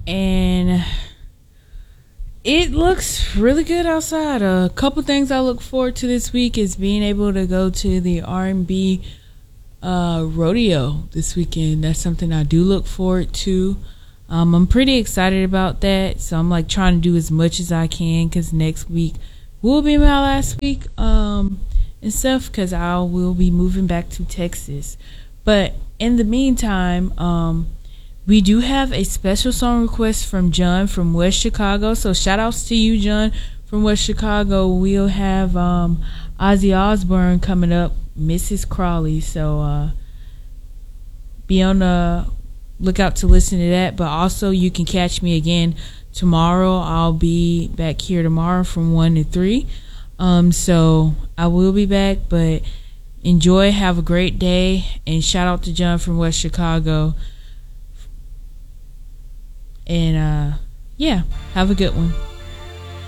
and it looks really good outside. A couple things I look forward to this week is being able to go to the R&B rodeo this weekend. That's something I do look forward to. I'm pretty excited about that, so I'm like trying to do as much as I can because next week will be my last week and stuff, because I will be moving back to Texas. But in the meantime, we do have a special song request from John from West Chicago. So shout outs to you, John from West Chicago. We'll have Ozzy Osbourne coming up, Mrs. Crawley. So be on the lookout to listen to that. But also you can catch me again tomorrow. I'll be back here tomorrow from 1 to 3. So I will be back, but enjoy, have a great day, and shout out to John from West Chicago. And yeah, have a good one.